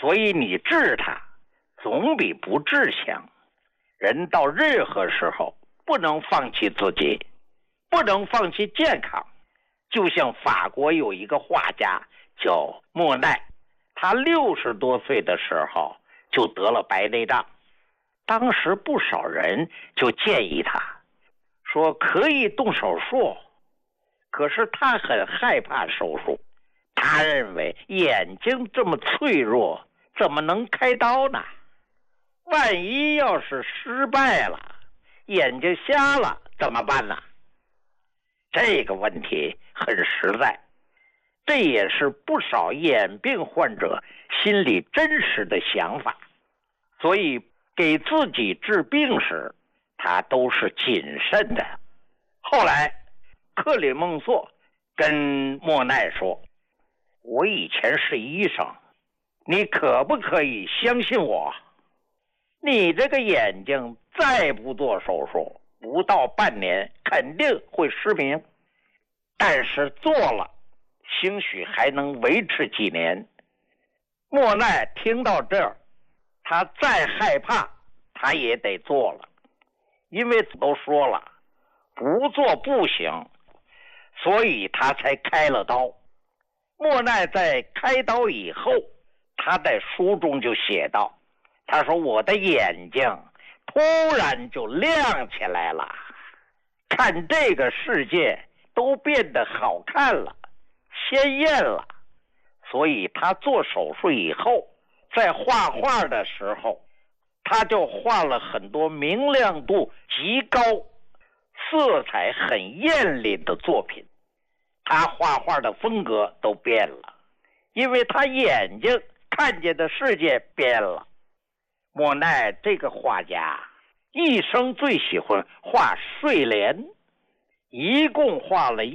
所以你治它总比不治强。人到任何时候不能放弃自己，不能放弃健康。就像法国有一个画家叫莫奈，他60多岁的时候就得了白内障。当时不少人就建议他说可以动手术，可是他很害怕手术。他认为眼睛这么脆弱，怎么能开刀呢？万一要是失败了，眼睛瞎了怎么办呢？这个问题很实在，这也是不少眼病患者心里真实的想法。所以给自己治病时，他都是谨慎的。后来克里孟梭跟莫奈说，我以前是医生，你可不可以相信我？你这个眼睛再不做手术，不到半年肯定会失明，但是做了兴许还能维持几年。莫奈听到这儿，他再害怕他也得做了，因为都说了不做不行，所以他才开了刀。莫奈在开刀以后，他在书中就写道，他说我的眼睛突然就亮起来了，看这个世界都变得好看了，鲜艳了。所以他做手术以后，在画画的时候，他就画了很多明亮度极高、色彩很艳丽的作品。他画画的风格都变了，因为他眼睛看见的世界变了。莫奈这个画家一生最喜欢画睡莲，一共画了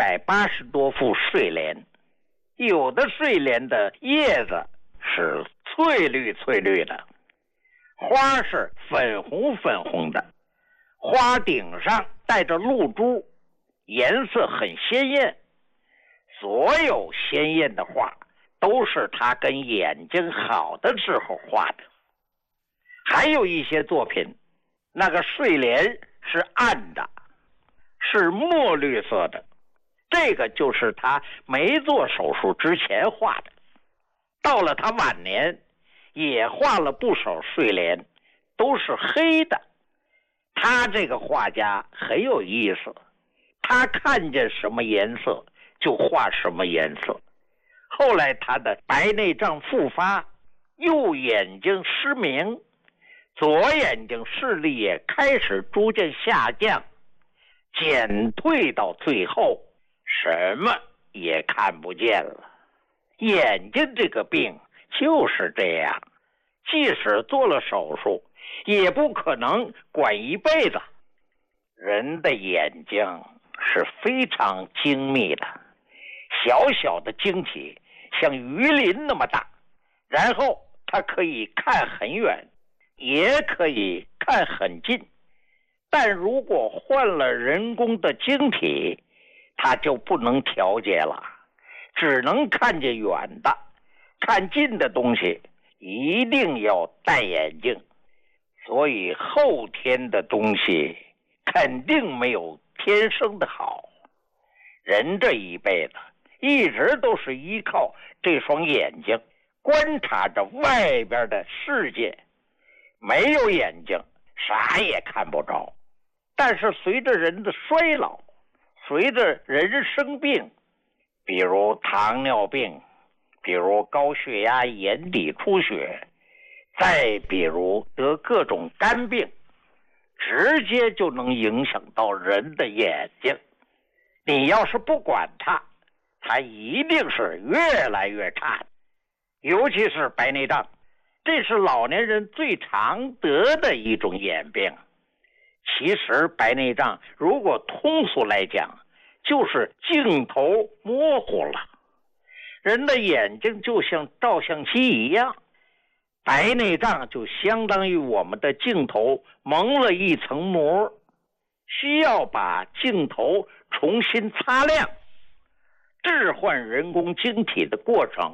180多幅睡莲。有的睡莲的叶子是翠绿翠绿的，花是粉红粉红的，花顶上带着露珠，颜色很鲜艳。所有鲜艳的画都是他跟眼睛好的时候画的。还有一些作品，那个睡莲是暗的，是墨绿色的，这个就是他没做手术之前画的。到了他晚年也画了不少睡莲，都是黑的。他这个画家很有意思，他看见什么颜色就画什么颜色。后来他的白内障复发，右眼睛失明，左眼睛视力也开始逐渐下降，减退到最后什么也看不见了。眼睛这个病就是这样，即使做了手术也不可能管一辈子。人的眼睛是非常精密的，小小的晶体像鱼鳞那么大，然后它可以看很远，也可以看很近。但如果换了人工的晶体，它就不能调节了，只能看见远的，看近的东西一定要戴眼镜。所以后天的东西肯定没有天生的好。人这一辈子一直都是依靠这双眼睛观察着外边的世界，没有眼睛啥也看不着。但是随着人的衰老，随着人生病，比如糖尿病，比如高血压、眼底出血，再比如得各种肝病，直接就能影响到人的眼睛。你要是不管它，它一定是越来越差的。尤其是白内障，这是老年人最常得的一种眼病。其实白内障如果通俗来讲，就是镜头模糊了。人的眼睛就像照相机一样，白内障就相当于我们的镜头蒙了一层膜，需要把镜头重新擦亮。置换人工晶体的过程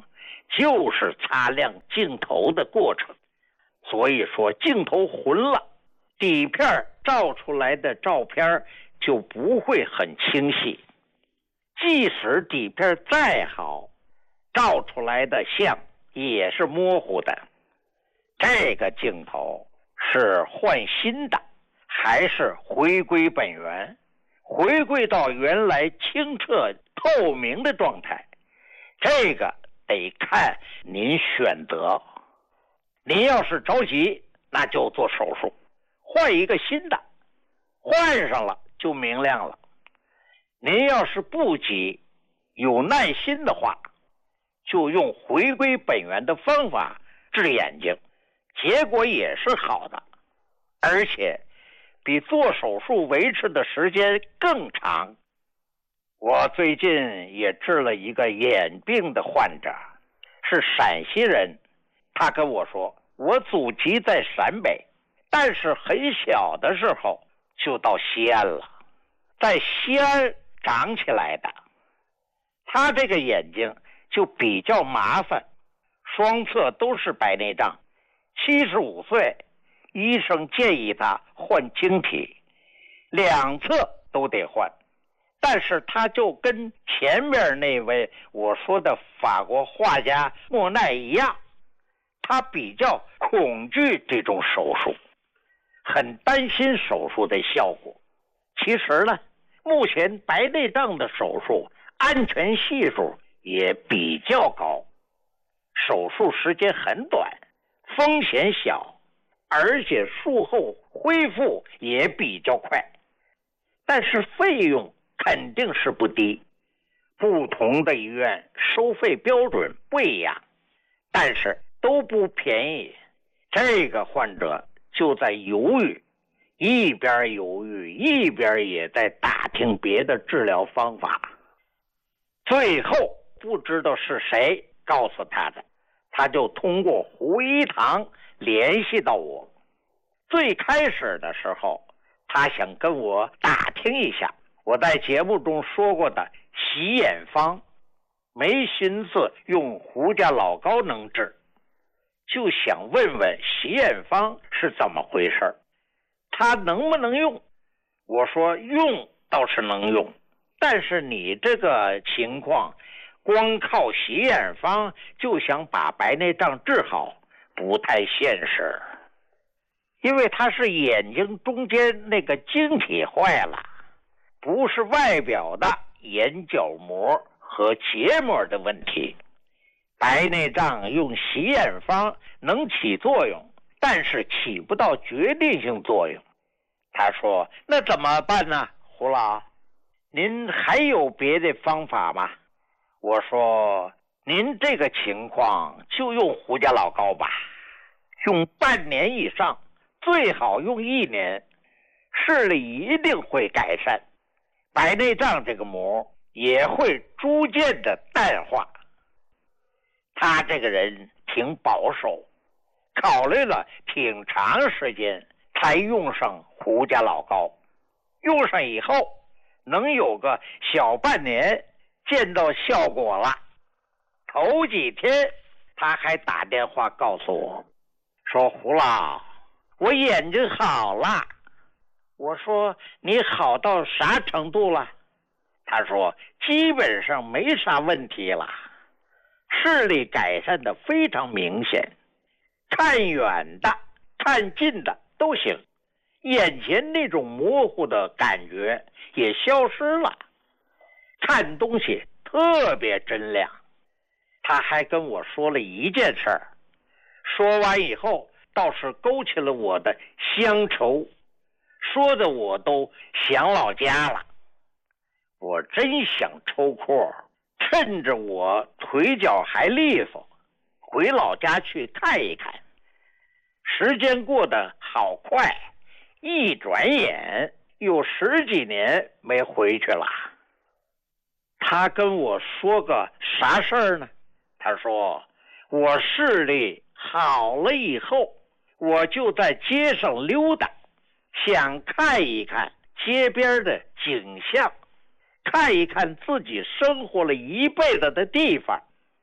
就是擦亮镜头的过程。所以说镜头混了，底片照出来的照片就不会很清晰，即使底片再好，照出来的像也是模糊的。这个镜头是换新的，还是回归本源，回归到原来清澈透明的状态？这个得看您选择。您要是着急，那就做手术，换一个新的，换上了就明亮了。您要是不急，有耐心的话，就用回归本源的方法治眼睛，结果也是好的，而且比做手术维持的时间更长。我最近也治了一个眼病的患者，是陕西人。他跟我说，我祖籍在陕北，但是很小的时候就到西安了，在西安长起来的。他这个眼睛就比较麻烦，双侧都是白内障。75岁，医生建议他换晶体，两侧都得换。但是他就跟前面那位我说的法国画家莫奈一样，他比较恐惧这种手术，很担心手术的效果。其实呢，目前白内障的手术安全系数也比较高，手术时间很短，风险小，而且术后恢复也比较快。但是费用肯定是不低，不同的医院收费标准不一样，但是都不便宜。这个患者就在犹豫，一边犹豫一边也在打听别的治疗方法。最后不知道是谁告诉他的，他就通过胡一堂联系到我。最开始的时候，他想跟我打听一下我在节目中说过的洗眼方，没寻思用胡家老膏能治，就想问问洗眼方是怎么回事，他能不能用。我说用倒是能用，但是你这个情况光靠洗眼方就想把白内障治好，不太现实。因为他是眼睛中间那个晶体坏了，不是外表的眼角膜和结膜的问题。白内障用洗眼方能起作用，但是起不到决定性作用。他说，那怎么办呢？胡老，您还有别的方法吗？我说，您这个情况就用胡家老膏吧，用半年以上，最好用1年，视力一定会改善，白内障这个膜也会逐渐的淡化。他这个人挺保守，考虑了挺长时间才用上胡家老膏。用上以后能有个小半年见到效果了。头几天他还打电话告诉我说，胡老，我眼睛好了。我说你好到啥程度了？他说基本上没啥问题了，视力改善的非常明显，看远的看近的都行，眼前那种模糊的感觉也消失了，看东西特别真亮。他还跟我说了一件事儿，说完以后倒是勾起了我的乡愁，说的我都想老家了。我真想抽空趁着我腿脚还利索，回老家去看一看。时间过得好快，一转眼有10几年没回去了。他跟我说个啥事儿呢？他说我视力好了以后，我就在街上溜达，想看一看街边的景象，看一看自己生活了一辈子的地方，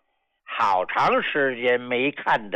好长时间没看的